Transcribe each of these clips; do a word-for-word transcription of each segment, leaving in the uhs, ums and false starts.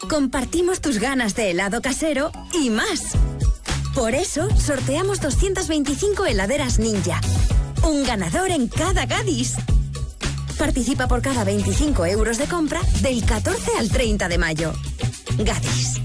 Compartimos tus ganas de helado casero y más. Por eso, sorteamos doscientas veinticinco heladeras Ninja. Un ganador en cada Gadis. Participa por cada veinticinco euros de compra del catorce al treinta de mayo. Gadis.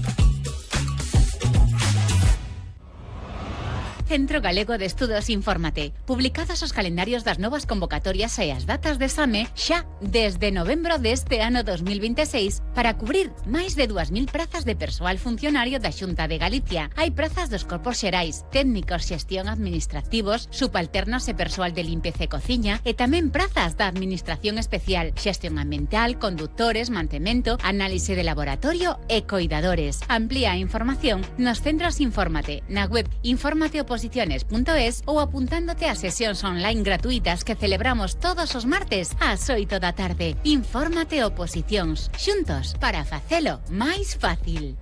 Centro Galego de Estudos Infórmate. Publicados os calendarios das novas convocatorias e as datas de exame xa desde novembro deste ano dos mil veintiséis para cubrir máis de dúas mil prazas de persoal funcionario da Xunta de Galicia. Hai prazas dos corpos xerais, técnicos, xestión administrativos, subalternos e persoal de limpeza e cociña e tamén prazas da Administración Especial, xestión ambiental, conductores, mantemento, análise de laboratorio e coidadores. Amplía a información nos centros Infórmate, na web informate oposiciones punto es ou apuntándote a sesións online gratuitas que celebramos todos os martes ás oito da tarde. Infórmate Oposicións, xuntos para facelo máis fácil.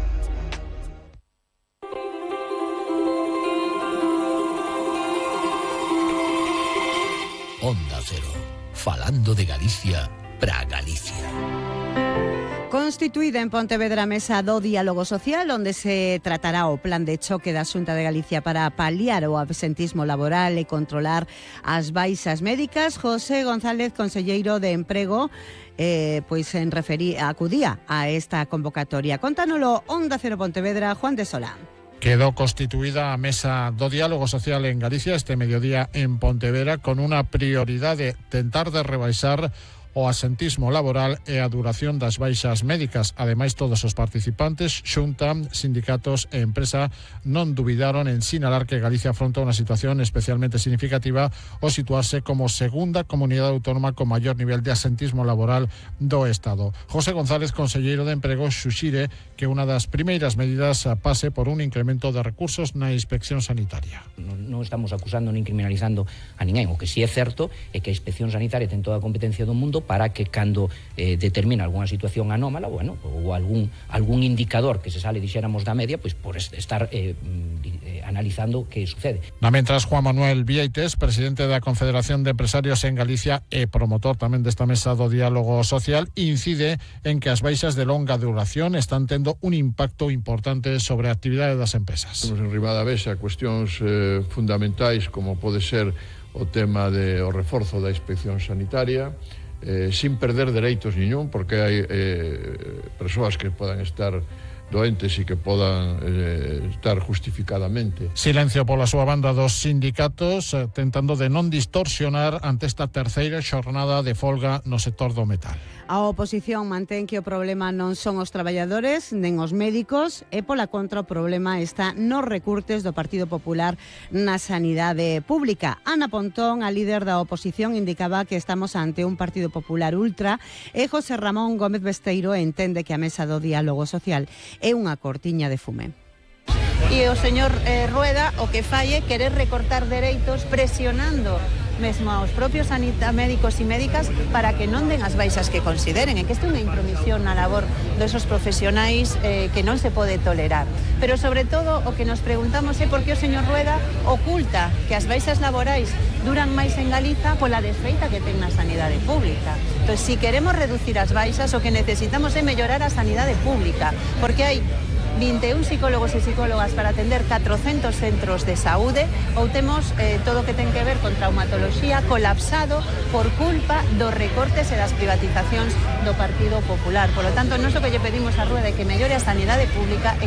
Onda Cero, falando de Galicia pra Galicia. Constituída en Pontevedra a mesa do diálogo social onde se tratará o plan de choque da Xunta de Galicia para paliar o absentismo laboral e controlar as baixas médicas. José González, conselleiro de Emprego, eh, pois en referí, acudía a esta convocatoria. Contánoslo Onda Cero Pontevedra, Juan de Solá. Quedó constituída a mesa do diálogo social en Galicia este mediodía en Pontevedra con unha prioridade tentar de rebaixar o asentismo laboral e a duración das baixas médicas. Ademais, todos os participantes, xunta, sindicatos e empresa, non dubidaron en sinalar que Galicia afronta unha situación especialmente significativa ao situarse como segunda comunidade autónoma con maior nivel de asentismo laboral do Estado. José González, conselleiro de Emprego, xuxire que unha das primeiras medidas pase por un incremento de recursos na inspección sanitaria. Non estamos acusando nin criminalizando a ninguén. O que si é certo é que a inspección sanitaria ten toda a competencia do mundo para que cando eh, determina algunha situación anómala, bueno, ou algún algún indicador que se sale, dixéramos, da media, pois por estar eh, eh, analizando que sucede. Na mentras, Juan Manuel Vieites, presidente da Confederación de Empresarios en Galicia e promotor tamén desta mesa do diálogo social, incide en que as baixas de longa duración están tendo un impacto importante sobre a actividade das empresas. Temos en Ribadavesa cuestións eh, fundamentais como pode ser o tema de o reforzo da inspección sanitaria, Eh, sin perder dereitos niñón, porque hai eh, persoas que podan estar doentes e que podan eh, estar justificadamente. Silencio pola súa banda dos sindicatos, eh, tentando de non distorsionar ante esta terceira xornada de folga no sector do metal. A oposición mantén que o problema non son os traballadores nen os médicos e pola contra o problema está nos recurtes do Partido Popular na sanidade pública. Ana Pontón, a líder da oposición, indicaba que estamos ante un Partido Popular ultra e José Ramón Gómez Besteiro entende que a mesa do diálogo social é unha cortiña de fume. E o señor eh, Rueda o que fai é querer recortar dereitos presionando mesmo aos propios sanita, médicos e médicas para que non den as baixas que consideren, e que isto é unha intromisión na labor desos profesionais eh, que non se pode tolerar. Pero sobre todo o que nos preguntamos é por que o señor Rueda oculta que as baixas laborais duran máis en Galiza pola desfeita que ten na sanidade pública. Entón, se queremos reducir as baixas, o que necesitamos é mellorar a sanidade pública, porque hai vinte e un psicólogos e psicólogas para atender catrocentos centros de saúde, ou temos eh, todo o que ten que ver con traumatoloxía colapsado por culpa dos recortes e das privatizacións do Partido Popular. Por lo tanto, non só que lle pedimos a Rueda que mellore a sanidade pública,